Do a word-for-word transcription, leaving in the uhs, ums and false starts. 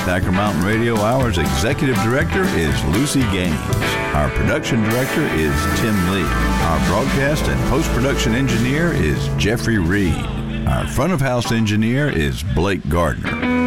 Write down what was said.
Thacker Mountain Radio Hour's Executive Director is Lucy Gaines. Our Production Director is Tim Lee. Our Broadcast and Post-Production Engineer is Jeffrey Reed. Our Front of House Engineer is Blake Gardner.